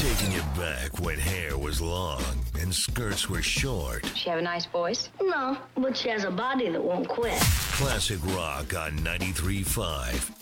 Taking it back when hair was long and skirts were short. She have a nice voice? No, but she has a body that won't quit. Classic rock on 93.5